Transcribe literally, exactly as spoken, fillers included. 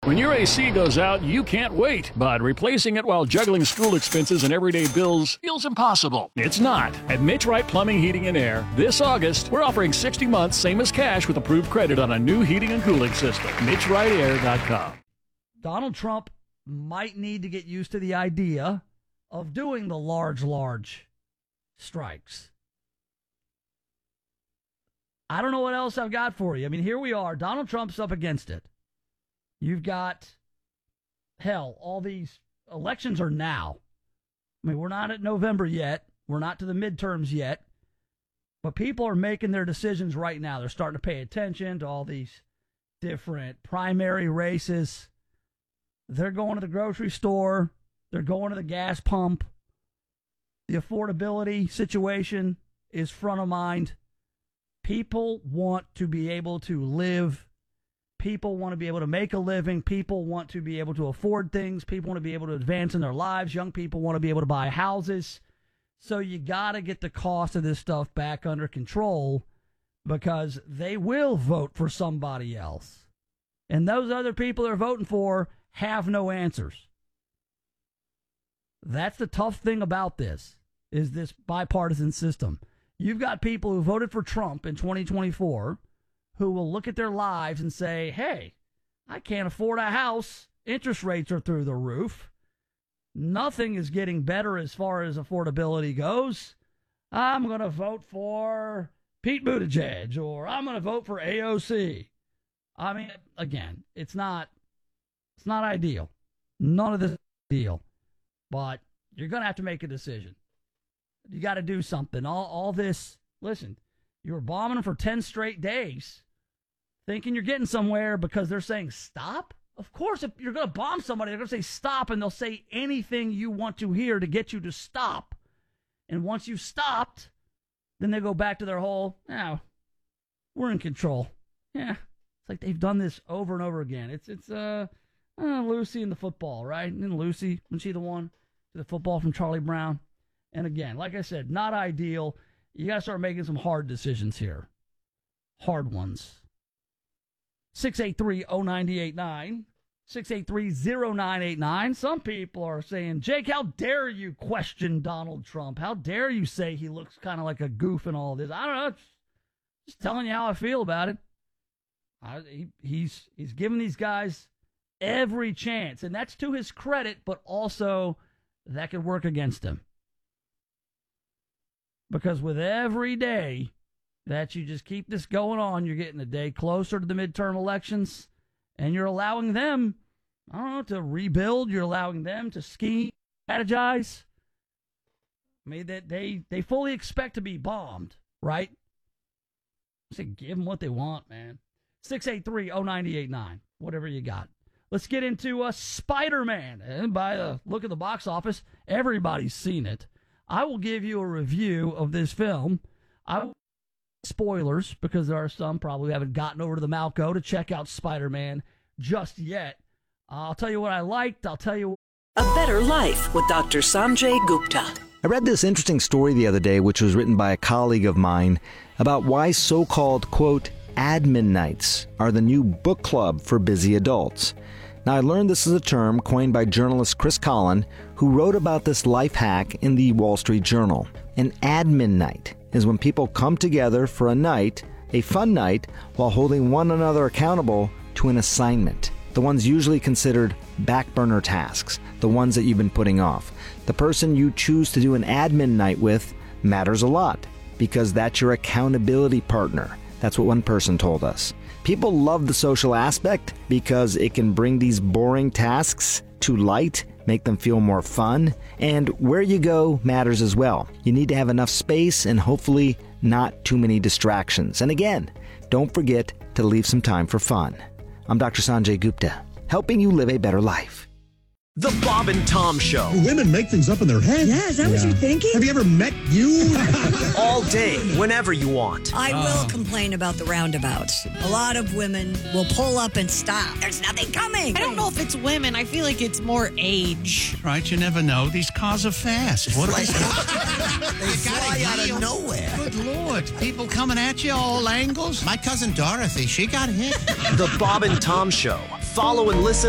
When your A C goes out, you can't wait, but replacing it while juggling school expenses and everyday bills feels impossible. It's not. At Mitch Wright Plumbing, Heating, and Air, this August, we're offering sixty months, same as cash, with approved credit on a new heating and cooling system. Mitch Wright Air dot com. Donald Trump might need to get used to the idea of doing the large, large strikes. I don't know what else I've got for you. I mean, here we are. Donald Trump's up against it. You've got, hell, all these elections are now. I mean, we're not at November yet. We're not to the midterms yet. But people are making their decisions right now. They're starting to pay attention to all these different primary races. They're going to the grocery store. They're going to the gas pump. The affordability situation is front of mind. People want to be able to live. People want to be able to make a living. People want to be able to afford things. People want to be able to advance in their lives. Young people want to be able to buy houses. So you got to get the cost of this stuff back under control, because they will vote for somebody else. And those other people they're voting for have no answers. That's the tough thing about this, is this bipartisan system. You've got people who voted for Trump in twenty twenty-four who will look at their lives and say, hey, I can't afford a house. Interest rates are through the roof. Nothing is getting better as far as affordability goes. I'm going to vote for Pete Buttigieg, or I'm going to vote for A O C. I mean, again, it's not, it's not ideal. None of this is ideal. But you're going to have to make a decision. You got to do something. All, all this, listen, you were bombing for ten straight days, thinking you're getting somewhere because they're saying stop? Of course, if you're going to bomb somebody, they're going to say stop, and they'll say anything you want to hear to get you to stop. And once you've stopped, then they go back to their whole, yeah, we're in control. Yeah, it's like they've done this over and over again. It's, it's uh, uh Lucy and the football, right? And Lucy, wasn't she the one to the football from Charlie Brown? And again, like I said, not ideal. You got to start making some hard decisions here. Hard ones. six eight three, oh nine eight nine. six eight three, oh nine eight nine. Some people are saying, Jake, how dare you question Donald Trump? How dare you say he looks kind of like a goof in all this? I don't know. Just telling you how I feel about it. I, he, he's, he's giving these guys every chance. And that's to his credit, but also that could work against him. Because with every day that you just keep this going on, you're getting a day closer to the midterm elections, and you're allowing them, I don't know, to rebuild. You're allowing them to scheme, strategize. I mean, that they, they fully expect to be bombed, right? So give them what they want, man. six eight three, oh nine eight nine, whatever you got. Let's get into uh, Spider-Man. And by the look at the box office, everybody's seen it. I will give you a review of this film. I will spoilers, because there are some probably who haven't gotten over to the Malco to check out Spider-Man just yet. Uh, I'll tell you what I liked. I'll tell you. A Better Life with Doctor Sanjay Gupta. I read this interesting story the other day, which was written by a colleague of mine, about why so-called, quote, admin nights are the new book club for busy adults. Now, I learned this is a term coined by journalist Chris Collin, who wrote about this life hack in the Wall Street Journal. An admin night is when people come together for a night, a fun night, while holding one another accountable to an assignment. The ones usually considered back burner tasks, the ones that you've been putting off. The person you choose to do an admin night with matters a lot, because that's your accountability partner. That's what one person told us. People love the social aspect because it can bring these boring tasks to light, make them feel more fun, and where you go matters as well. You need to have enough space and hopefully not too many distractions. And again, don't forget to leave some time for fun. I'm Doctor Sanjay Gupta, helping you live a better life. The Bob and Tom Show. Women make things up in their head. Yeah, is that yeah. what you're thinking? Have you ever met you? All day, whenever you want. I oh. will complain about the roundabouts. A lot of women will pull up and stop. There's nothing coming. I don't know if it's women. I feel like it's more age. Right, you never know. These cars are fast. What like, they fly out of nowhere. Good Lord. People coming at you all angles. My cousin Dorothy, she got hit. The Bob and Tom Show. Follow and listen